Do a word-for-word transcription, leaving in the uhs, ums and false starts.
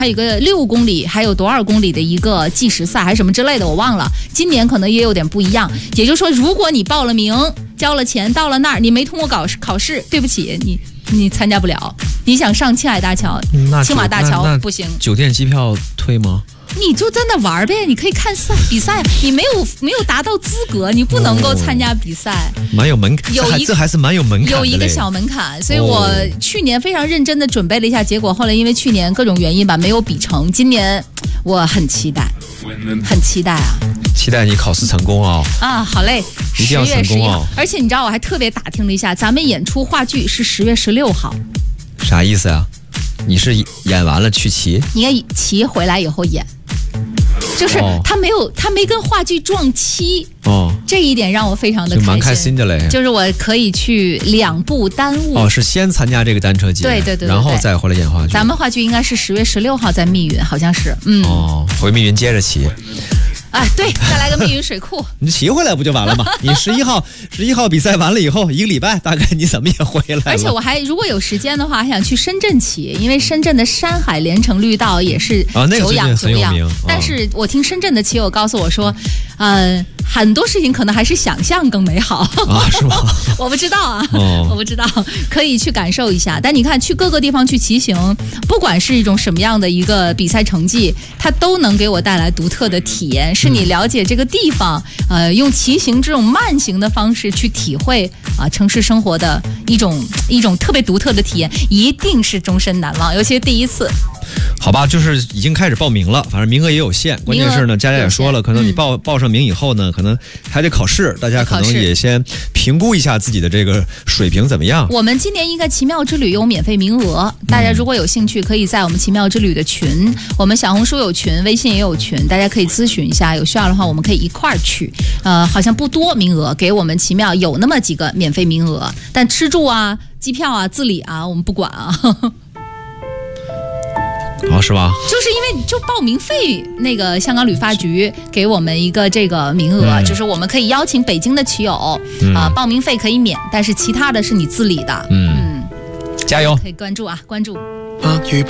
还有个六公里，还有多少公里的一个计时赛，还是什么之类的，我忘了。今年可能也有点不一样。也就是说，如果你报了名、交了钱，到了那儿你没通过考考试，对不起，你你参加不了。你想上青海大桥、青马大桥不行。 酒店机票退吗？ 你就在那玩呗，你可以看赛比赛，你没有没有达到资格，你不能够参加比赛。 哦、蛮有门槛，有一这还是蛮有门槛的， 有一个小门槛。所以我去年非常认真的准备了一下，结果后来因为去年各种原因吧，没有比成。今年我很期待，很期待啊！ 期待你考试成功啊、哦！ 啊，好嘞， 一定要成功啊、哦！ 而且你知道，我还特别打听了一下，咱们演出话剧是十月十六号， 啥意思啊？你是演完了去骑？ 应该骑回来以后演。就是他没有，他没跟话剧撞期哦，这一点让我非常的开心， 蛮开心的嘞。 就是我可以去两部耽误哦，是先参加这个单车节， 对对 对, 对， 然后再回来演话剧。 咱们话剧应该是十月十六号在密云，好像是，嗯， 哦，回密云接着骑。 啊，对，再来个密云水库， 你骑回来不就完了吗？你十一号十一号比赛完了以后，一个礼拜大概你怎么也回来了。 而且我还如果有时间的话，还想去深圳骑，因为深圳的山海连城绿道也是久仰久仰。 啊那个、 但是我听深圳的骑友告诉我说，呃，很多事情可能还是想象更美好啊，是吗？ 我不知道啊、 哦， 我不知道，可以去感受一下。但你看，去各个地方去骑行，不管是一种什么样的一个比赛成绩，它都能给我带来独特的体验。是你了解这个地方，呃，用骑行这种慢行的方式去体会啊、呃、城市生活的一种一种特别独特的体验，一定是终身难忘，尤其是第一次。 好吧，就是已经开始报名了，反正名额也有限。关键是呢，佳佳也说了，可能你报、嗯、报上名以后呢，可能还得考试，大家可能也先评估一下自己的这个水平怎么样。 我们今年应该奇妙之旅有免费名额，大家如果有兴趣，可以在我们奇妙之旅的群，我们小红书有群，微信也有群，大家可以咨询一下，有需要的话我们可以一块儿去。呃，好像不多名额，给我们奇妙有那么几个免费名额，但吃住啊、机票啊、自理啊，我们不管啊。 哦，是吧？ 就是因为就报名费，那个香港旅发局给我们一个这个名额，嗯、就是我们可以邀请北京的骑友啊、嗯呃，报名费可以免，但是其他的是你自理的。 嗯，嗯加油！ 可以关注啊，关注。